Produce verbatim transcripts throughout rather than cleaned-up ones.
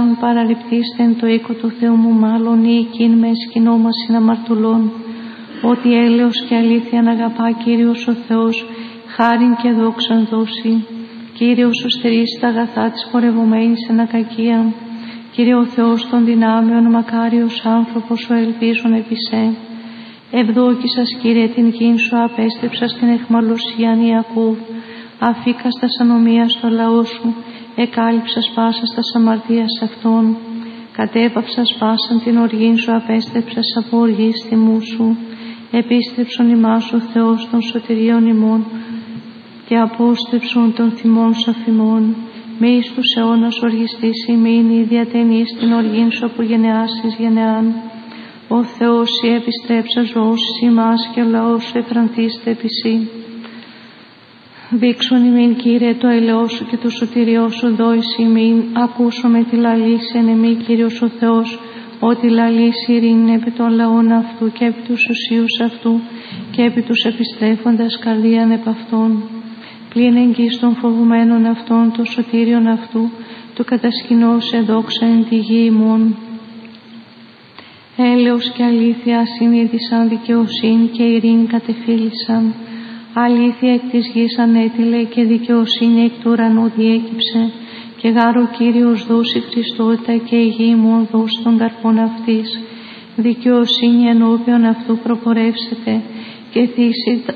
αν παραρρυπτήστε εν το οίκο του Θεού μου μάλλον ή εκείν με σκηνό μας συναμαρτωλών, ότι έλεος και αλήθεια να αγαπά Κύριος ο Θεός, χάριν και δόξαν δώσει. Κύριος σου στερήσει τα αγαθά της πορευομένης εν ακακία. Κύριε ο Θεός των δυνάμεων, μακάριος άνθρωπος ο ελπίζων επί σε. Ευδόκησας Κύριε την γην σου, απέστρεψας την αιχμαλωσίαν Ιακώβ, αφήκας τας ανομίας στο λαό σου, εκάλυψας πάσας τας αμαρτίας αυτών, κατέπαυσας πάσαν την οργήν σου, απέστρεψας από οργής θυμού σου, επίστρεψον ημάς ο Θεός των σωτηρίων ημών και απόστρεψον των θυμών σου αφημών. Μη εις τους αιώνας οργιστής ημίν, η διατενείς την οργήν σου από γενεάς εις γενεάν. Ο Θεός η επιστρέψα ζώσεις ημάς και ο λαός σου εφρανθήστε επί σύ. Δείξον ημίν Κύριε το ελαιό σου και το σωτηριό σου δόης ημίν, ακούσομαι τη λαλήση εν εμή Κύριος ο Θεός, ότι λαλήσει ειρήνη επί των λαών αυτού και επί τους ουσίους αυτού και επί τους επιστρέφοντας καρδίαν επ' αυτών. Πλην εγγύς των φοβουμένων αυτών, το σωτήριον αυτού, το κατασκηνώσε δόξα εν τη γη ημών. Έλεος και αλήθεια συνείδησαν, δικαιοσύνη και ειρήνη κατεφύλησαν. Αλήθεια εκ της γης ανέτειλε και δικαιοσύνη εκ του ουρανού διέκυψε. Και γάρο Κύριος δώσει Χριστότητα και η γη ημών δώσει των καρπών αυτής. Δικαιοσύνη ενώπιον αυτού προπορεύσετε και θύσει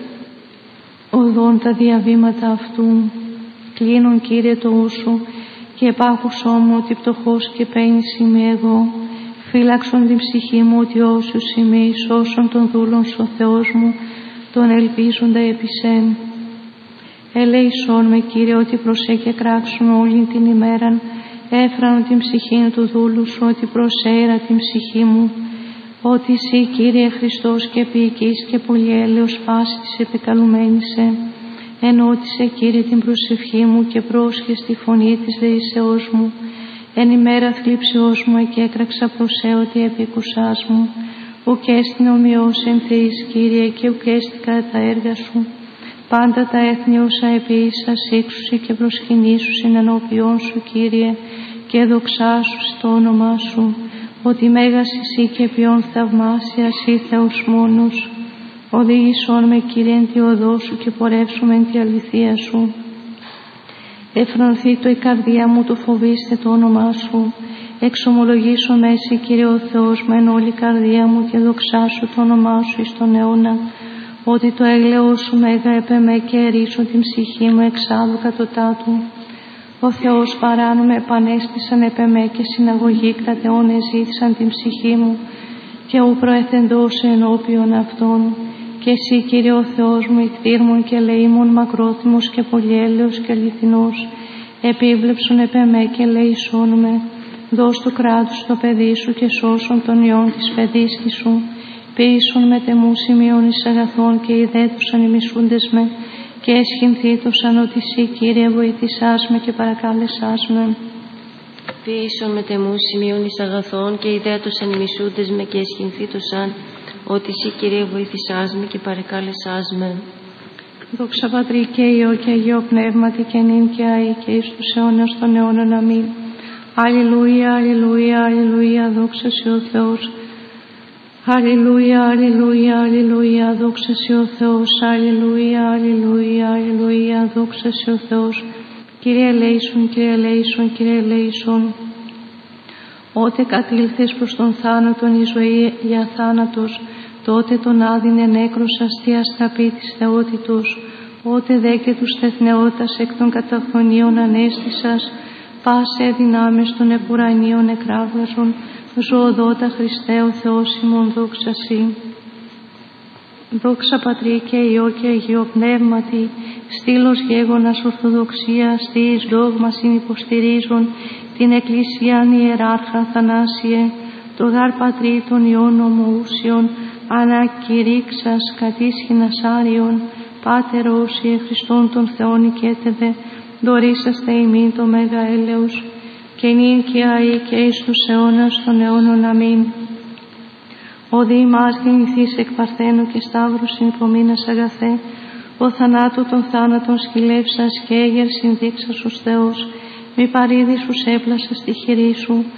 οδόν τα διαβήματα αυτού. Κλείνουν Κύριε το ούσου και επάκουσό μου ότι πτωχός και πένης είμαι εγώ. Φύλαξον την ψυχή μου ότι όσους είμαι εις όσων των δούλων σου ο Θεός μου, τον ελπίζοντα επί σεν. Ελέησόν με Κύριε ότι προσέ και κράξουν όλη την ημέραν, έφρανον την ψυχή του δούλου σου ότι προσέειρα την ψυχή μου, ότι εσύ Κύριε Χριστός και ποιητής και πολυέλεος πάση της επικαλουμένησε, ενώτισε Κύριε την προσευχή μου και πρόσχες τη φωνή της δεήσεώς μου, εν ημέρα θλίψεώς μου εκέκραξα προσέ ότι επίκουσάς μου, ουκ έστιν ομοιός εν Θεής Κύριε και ουκ έστι κατά τα έργα σου. Πάντα τα έθνη όσα επίησα σύξουσι και προσκυνήσουσιν ενώπιόν σου Κύριε και δοξάσου στο όνομά σου, ότι μέγας εσύ και ποιόν θαυμάσια εσύ Θεός μόνος. Οδήγησόν με Κύριε εν τη οδό σου και πορεύσουμε εν τη αληθεία σου. Εφρανθεί το η καρδία μου, το φοβήστε το όνομά σου. Εξομολογήσω με εσύ Κύριε ο Θεός με εν όλη καρδία μου και δοξάσου το όνομά σου εις τον αιώνα. Ότι το έγλεό σου μέγα επεμέ και ερίσω την ψυχή μου εξάδου κατωτάτου. Ο Θεός παράνομαι επανέστησαν επεμέ και συναγωγή κρατεώνε ζήτησαν την ψυχή μου και ου προεθεντώσε ενώπιον αυτών. Και εσύ Κύριε ο Θεός μου ηκτήρμον και λεήμον μακρόθυμος και πολυέλεος και αληθινός, επίβλεψον επεμέ και λεησόν με. Δώσ' του κράτους το παιδί σου και σώσον των ιών της παιδίσκης σου. Ποιήσον με τεμού σημείων εις αγαθών και ιδέτουσαν οι μισούντες με και εσχυνθήτωσαν ότι εσύ Κύριε βοηθησάς με και παρακάλεσάς με. Ποιήσον με τεμού σημείων εις αγαθών και ιδέτουσαν οι μισούντες με και εσχυνθήτωσαν ότι εσύ Κύριε βοηθησάς με και παρακάλεσάς με. Δόξα Πατρί και Υιό και Αγίο Πνεύματι και νυν και αεί και εις τους αιώνας των αιώνων. Αμήν. Αλληλούια, αλληλούια, αλληλούια, δόξα σε ο Θεός. Αλληλούια, αλληλούια, αλληλούια, δόξα σε ο Θεός. Αλληλούια, αλληλούια, αλληλούια, δόξα σε ο Θεός. Κύριε ελέησον, Κύριε ελέησον, Κύριε ελέησον. Ότε κατήλθες προς τον θάνατον η ζωή για θάνατος, τότε τον άδεινε νέκρος αστείας τραπή της θεότητος. Ότε δε και τους τεθνεώτας εκ των καταφθονίων ανέστησας, πάσε δυνάμεις των επουρανίων εκράβγαζον, ζωοδότα Χριστέ ο Θεός ημών δόξα Συ. Δόξα Πατρί και Υιό και Αγίο Πνεύματι, στήλος γέγονας ορθοδοξία, στοίης δόγμα συνυποστηρίζον, την Εκκλησίαν Ιεράρχα Θανάσιε, το γάρ Πατρί των Υιών ομοούσιον, ανακηρύξας κατήσχυνας άριον, Πάτερ όσοι Χριστόν των Θεών οικέτευε, δωρήσαστε ημίν το μέγα έλεος, και νυν και αεί και εις τους αιώνας των αιώνων. Αμήν. Ο δι ημάς γεννηθείς εκ Παρθένου και Σταύρου συνυπομείνας αγαθέ, ο θανάτου των θάνατων σκυλεύσας και έγερ συνδείξας ως Θεός, μη παρήδης ους έπλασας στη χειρή σου,